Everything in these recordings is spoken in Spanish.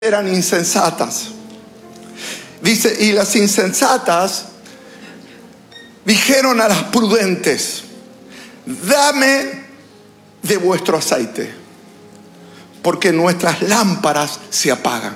eran insensatas. Dice, y las insensatas dijeron a las prudentes: dame de vuestro aceite, porque nuestras lámparas se apagan.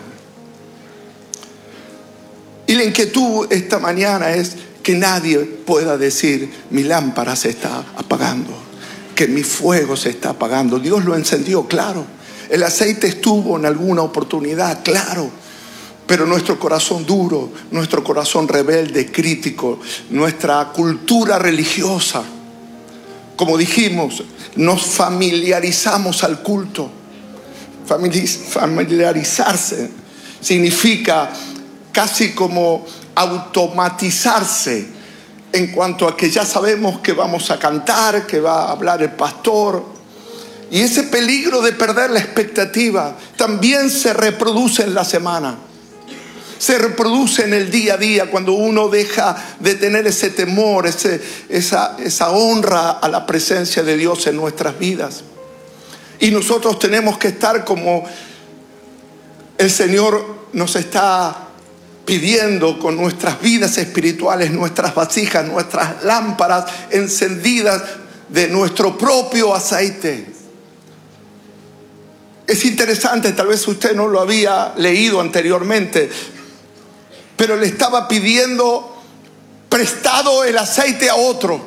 Y la inquietud esta mañana es que nadie pueda decir: mi lámpara se está apagando, que mi fuego se está apagando. Dios lo encendió, claro. El aceite estuvo en alguna oportunidad, claro. Pero nuestro corazón duro, nuestro corazón rebelde, crítico, nuestra cultura religiosa, como dijimos, nos familiarizamos al culto. Familiarizarse significa casi como automatizarse en cuanto a que ya sabemos que vamos a cantar, que va a hablar el pastor. Y ese peligro de perder la expectativa también se reproduce en la semana. Se reproduce en el día a día cuando uno deja de tener ese temor, esa honra a la presencia de Dios en nuestras vidas. Y nosotros tenemos que estar como el Señor nos está pidiendo, con nuestras vidas espirituales, nuestras vasijas, nuestras lámparas encendidas de nuestro propio aceite. Es interesante, tal vez usted no lo había leído anteriormente, pero le estaba pidiendo prestado el aceite a otro.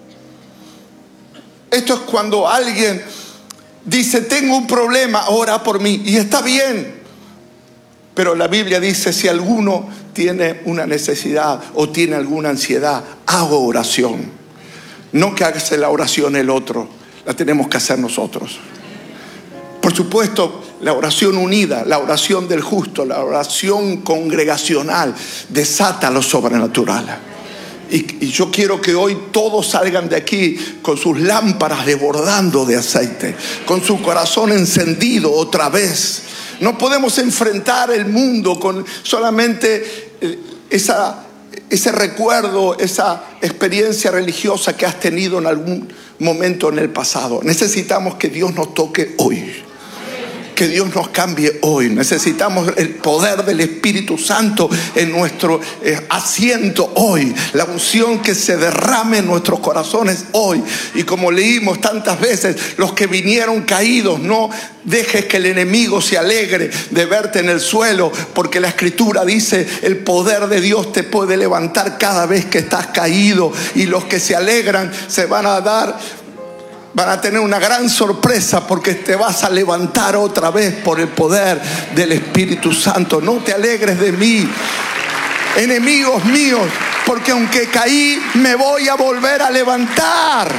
Esto es cuando alguien dice: tengo un problema, ora por mí. Y está bien. Pero la Biblia dice: si alguno tiene una necesidad o tiene alguna ansiedad, hago oración. No que haga la oración el otro, la tenemos que hacer nosotros. Por supuesto, la oración unida, la oración del justo, la oración congregacional desata lo sobrenatural. Y yo quiero que hoy todos salgan de aquí con sus lámparas desbordando de aceite, con su corazón encendido otra vez. No podemos enfrentar el mundo con solamente ese recuerdo, esa experiencia religiosa que has tenido en algún momento en el pasado. Necesitamos que Dios nos toque hoy. Que Dios nos cambie hoy. Necesitamos el poder del Espíritu Santo en nuestro asiento hoy. La unción que se derrame en nuestros corazones hoy. Y como leímos tantas veces, los que vinieron caídos, no dejes que el enemigo se alegre de verte en el suelo, porque la Escritura dice: el poder de Dios te puede levantar cada vez que estás caído. Y los que se alegran van a tener una gran sorpresa, porque te vas a levantar otra vez por el poder del Espíritu Santo. No te alegres de mí, enemigos míos, porque aunque caí, me voy a volver a levantar.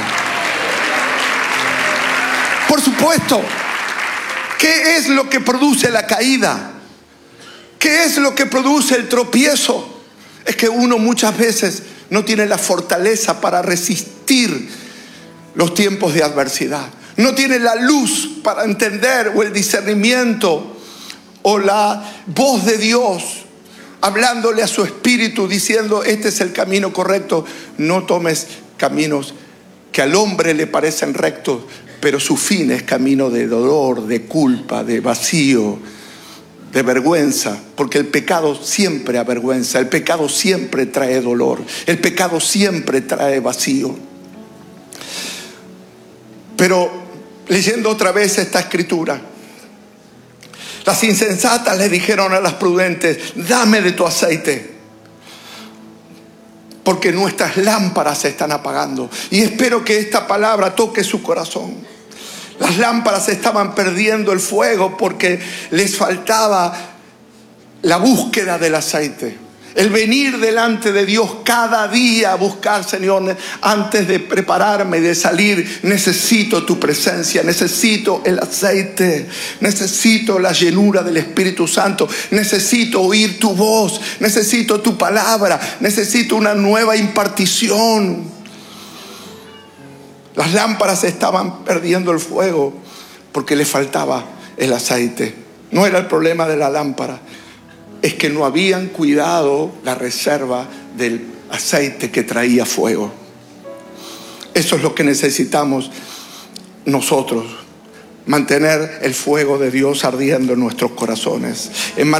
Por supuesto, ¿qué es lo que produce la caída? ¿Qué es lo que produce el tropiezo? Es que uno muchas veces no tiene la fortaleza para resistir los tiempos de adversidad. No tiene la luz para entender, o el discernimiento, o la voz de Dios hablándole a su espíritu, diciendo: este es el camino correcto. No tomes caminos que al hombre le parecen rectos, pero su fin es camino de dolor, de culpa, de vacío, de vergüenza, porque el pecado siempre avergüenza, el pecado siempre trae dolor, el pecado siempre trae vacío. Pero leyendo otra vez esta escritura, las insensatas le dijeron a las prudentes: dame de tu aceite, porque nuestras lámparas se están apagando. Y espero que esta palabra toque su corazón. Las lámparas estaban perdiendo el fuego porque les faltaba la búsqueda del aceite. El venir delante de Dios cada día a buscar: Señor, antes de prepararme y de salir, necesito tu presencia, necesito el aceite, necesito la llenura del Espíritu Santo, necesito oír tu voz, necesito tu palabra, necesito una nueva impartición. Las lámparas estaban perdiendo el fuego porque les faltaba el aceite. No era el problema de la lámpara, es que no habían cuidado la reserva del aceite que traía fuego. Eso es lo que necesitamos nosotros. mantener el fuego de Dios ardiendo en nuestros corazones, en